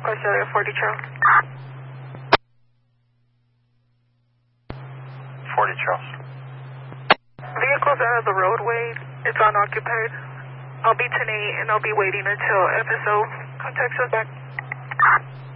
Australia 40 Charles. 40 Charles. Vehicle's out of the roadway. It's unoccupied. I'll be 10-8 and I'll be waiting until FSO contacts us back.